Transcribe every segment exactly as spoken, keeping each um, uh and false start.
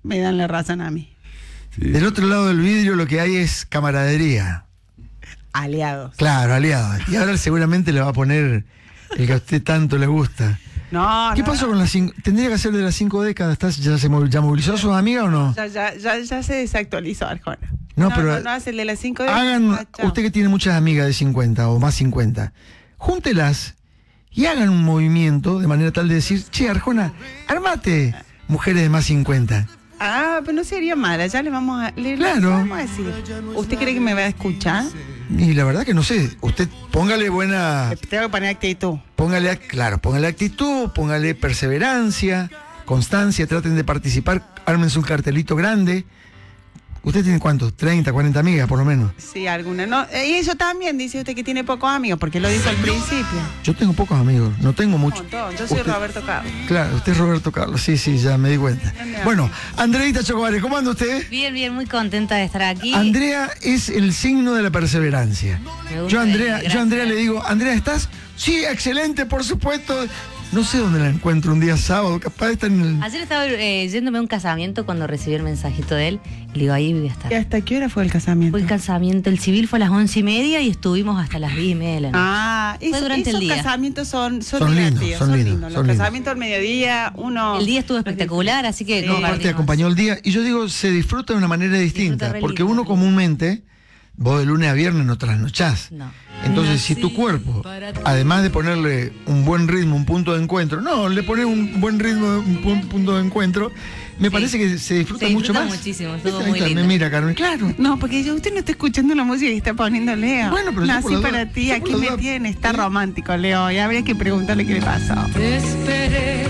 me dan la razón a mí. Sí. Del otro lado del vidrio lo que hay es camaradería. Aliados. Claro, aliados. Y ahora seguramente le va a poner el que a usted tanto le gusta. No, ¿Qué no, pasó no. con las cinco? ¿Tendría que ser de las cinco décadas? ¿Estás, ya, se mov- ¿Ya movilizó a sus amigas o no? Ya, ya, ya, ya se desactualizó, Arjona. No, No, pero no, no hace el de las cinco de hagan, ah, chao. usted que tiene muchas amigas de cincuenta o más cincuenta, júntelas y hagan un movimiento de manera tal de decir, che, Arjona, armate mujeres de más cincuenta. Ah, pero no sería mala, ya le vamos a, le, Claro. le vamos a decir. ¿Usted cree que me va a escuchar? Y la verdad que no sé, usted póngale buena, Le tengo que poner actitud. póngale, claro, póngale actitud, póngale perseverancia, constancia, traten de participar, ármense un cartelito grande. ¿Usted tiene cuántos? treinta, cuarenta amigas por lo menos. Sí, alguna. No, y eso también dice usted que tiene pocos amigos, porque lo dijo al principio. Yo tengo pocos amigos, no tengo Un muchos. montón. Yo soy Usted- Roberto Carlos. Claro, usted es Roberto Carlos, sí, sí, ya me di cuenta. Bueno, Andreita Chocobares, ¿cómo anda usted? Bien, bien, muy contenta de estar aquí. Andrea es el signo de la perseverancia. Me gusta, Yo a Andrea, gracias. yo a Andrea le digo, Andrea, ¿estás? Sí, excelente, por supuesto. No sé dónde la encuentro un día sábado, capaz está en el... Ayer estaba eh, yéndome a un casamiento cuando recibí el mensajito de él y le digo, ahí voy a estar. ¿Y hasta qué hora fue el casamiento? Fue el casamiento, el civil fue a las once y media y estuvimos hasta las diez y media de la noche. Ah, Fue eso- durante esos el día. casamientos son, son, Son lindos, divertidos, son son lindos, lindos. son Los lindos. casamientos al mediodía, uno... El día estuvo espectacular, así que Sí. No, no aparte perdimos. acompañó el día. Y yo digo, se disfruta de una manera distinta. re Porque lindo, uno re comúnmente, vos de lunes a viernes no trasnochás. No. Entonces, si tu cuerpo, además de ponerle un buen ritmo, un punto de encuentro, no, le pones un buen ritmo, un buen punto de encuentro, me Sí. parece que se disfruta Se mucho disfruta más. muchísimo, estuvo Ahí muy está, lindo. Me mira, Carmen, claro. No, porque yo, usted no está escuchando la música que está poniendo Leo. Bueno, pero yo por Nací las para dudas- ti, yo por aquí las me dudas- tiene, está ¿Sí? romántico, Leo, y habría que preguntarle qué le pasó. Te esperé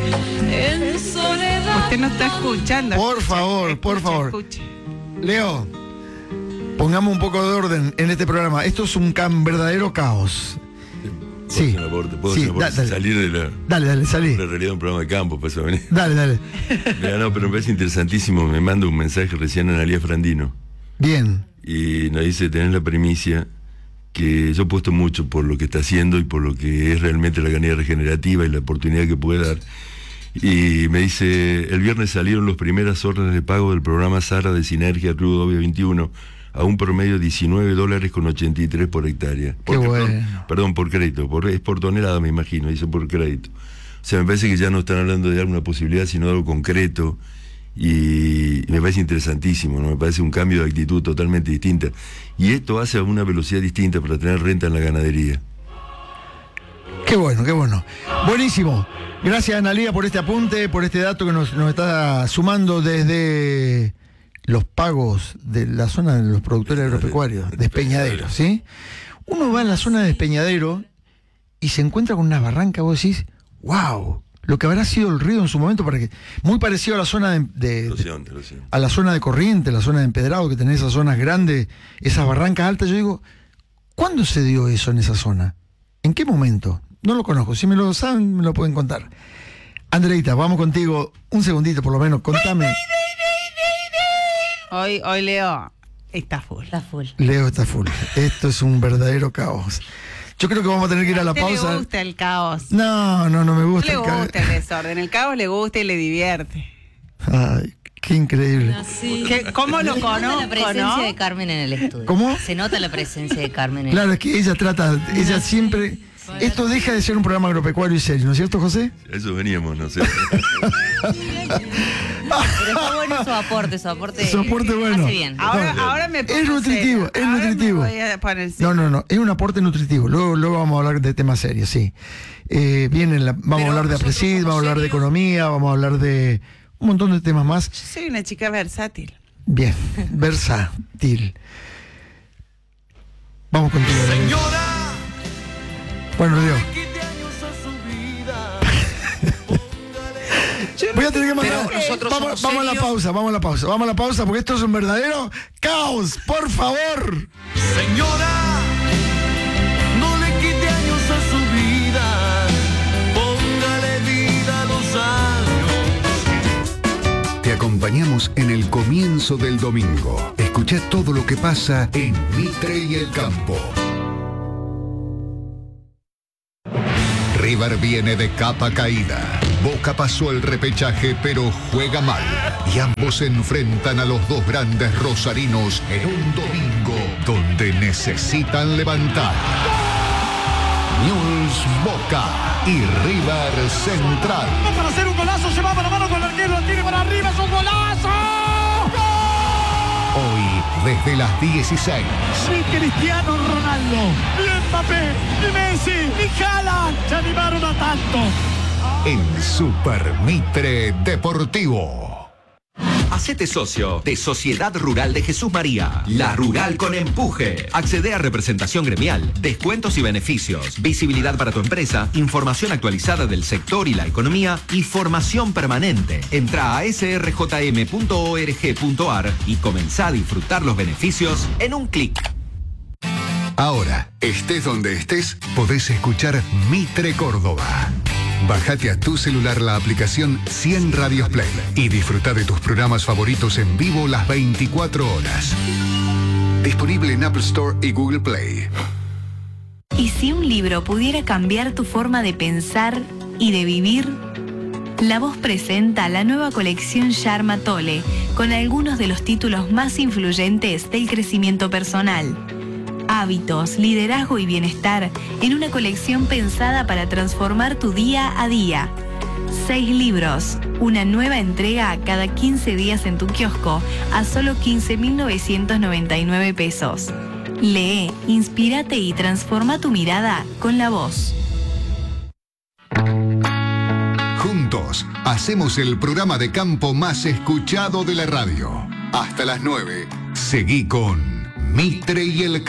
en soledad. Usted no está escuchando. Por Escuche, favor, por escuche, favor. escuche. Leo, pongamos un poco de orden en este programa. Esto es un can- verdadero caos. ¿Puedo Sí. hacer un aporte? ¿Puedo Sí, hacer un aporte? da- dale. Salir de la, Dale, dale, salí. la realidad de un programa de campo, pues, venir. Dale, dale. Mira, no, pero me parece interesantísimo. Me manda un mensaje recién a Analía Frandino Bien. y nos dice: tenés la primicia que yo apuesto mucho por lo que está haciendo y por lo que es realmente la ganadería regenerativa y la oportunidad que puede dar. Y me dice: el viernes salieron las primeras órdenes de pago del programa Sara de Sinergia Club Obvio veintiuno a un promedio de diecinueve dólares con ochenta y tres por hectárea. Qué Por- bueno. Perdón, perdón, por crédito, por, es por tonelada me imagino, dice por crédito. O sea, me parece que ya no están hablando de alguna posibilidad, sino de algo concreto. Y me parece interesantísimo, ¿no? Me parece un cambio de actitud totalmente distinta. Y esto hace a una velocidad distinta para tener renta en la ganadería. Qué bueno, qué bueno. Buenísimo. Gracias, Analía, por este apunte, por este dato que nos, nos está sumando desde los pagos de la zona de los productores agropecuarios, de Despeñadero, ¿sí? Uno va a la zona de Despeñadero y se encuentra con unas barrancas, vos decís, wow, lo que habrá sido el río en su momento, para que muy parecido a la zona de, de- Erosión, erosión. a la zona de Corriente, la zona de Empedrado, que tenés esas zonas grandes, esas barrancas altas. Yo digo, ¿cuándo se dio eso en esa zona? ¿En qué momento? No lo conozco. Si me lo saben, me lo pueden contar. Andreita, vamos contigo un segundito por lo menos. Contame. Hoy, hoy Leo está full. Está full. Leo está full. Esto es un verdadero caos. Yo creo que vamos a tener que ir a la ¿A usted pausa. le gusta el caos? No, no, no me No gusta. le el ca- gusta el desorden. El caos le gusta y le divierte. Ay, qué increíble. ¿Qué- ¿Cómo lo Se nota conozco, la presencia no? de Carmen en el estudio. ¿Cómo? Se nota la presencia de Carmen en Claro, es que ella trata, ella siempre... Esto deja de ser un programa agropecuario y serio, ¿no es cierto, José? A eso veníamos, no sé. Pero está bueno su aporte, su aporte. Su aporte bueno. Hace bien. Ahora, No, ahora me pongo es nutritivo, seria. es Ahora me nutritivo. voy a poner No, seria. no, no, es un aporte nutritivo. Luego, luego vamos a hablar de temas serios, sí. Eh, viene la- vamos Pero a hablar de nosotros APRESID, somos vamos a hablar de serios. economía, vamos a hablar de un montón de temas más. Yo soy una chica versátil. Bien, versátil. Vamos contigo. Daniel. Bueno, Leo. Voy a tener que mandar. Pero nosotros Vamos, somos vamos a la serios. pausa, vamos a la pausa, vamos a la pausa, porque esto es un verdadero caos, por favor. Señora, no le quite años a su vida, póngale vida a los años. Te acompañamos en el comienzo del domingo. Escucha todo lo que pasa en Mitre y el Campo. River viene de capa caída. Boca pasó el repechaje, pero juega mal. Y ambos se enfrentan a los dos grandes rosarinos en un domingo donde necesitan levantar. Newell's Boca y River Central. Para hacer un golazo, se va para la mano con el arquero, tiene para arriba, es un golazo. Hoy, desde las dieciséis. Ni Cristiano Ronaldo, ni Mbappé, ni Messi, ni Haaland se animaron a tanto. En Super Mitre Deportivo. Hacete socio de Sociedad Rural de Jesús María, la rural con empuje. Accede a representación gremial, descuentos y beneficios, visibilidad para tu empresa, información actualizada del sector y la economía y formación permanente. Entra a s r j m punto org punto a r y comenzá a disfrutar los beneficios en un clic. Ahora, estés donde estés, podés escuchar Mitre Córdoba. Bájate a tu celular la aplicación cien Radios Play y disfruta de tus programas favoritos en vivo las veinticuatro horas. Disponible en Apple Store y Google Play. ¿Y si un libro pudiera cambiar tu forma de pensar y de vivir? La Voz presenta la nueva colección Sharma Tole, con algunos de los títulos más influyentes del crecimiento personal. Hábitos, liderazgo y bienestar en una colección pensada para transformar tu día a día. Seis libros, una nueva entrega cada quince días en tu kiosco a solo quince mil novecientos noventa y nueve pesos. Lee, inspírate y transforma tu mirada con La Voz. Juntos, hacemos el programa de campo más escuchado de la radio. Hasta las nueve, seguí con Mitre y el